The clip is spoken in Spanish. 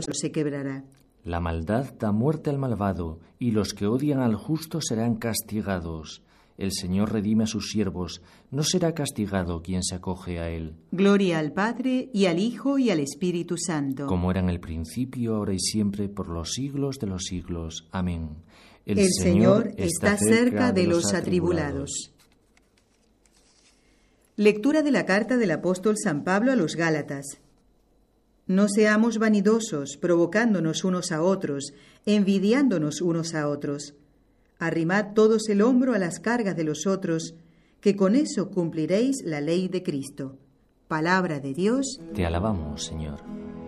cielos se quebrará. La maldad da muerte al malvado, y los que odian al justo serán castigados. El Señor redime a sus siervos, no será castigado quien se acoge a él. Gloria al Padre, y al Hijo, y al Espíritu Santo. Como era en el principio, ahora y siempre, por los siglos de los siglos. Amén. El Señor está cerca de los atribulados. Lectura de la carta del apóstol San Pablo a los Gálatas. No seamos vanidosos, provocándonos unos a otros, envidiándonos unos a otros. Arrimad todos el hombro a las cargas de los otros, que con eso cumpliréis la ley de Cristo. Palabra de Dios. Te alabamos, Señor.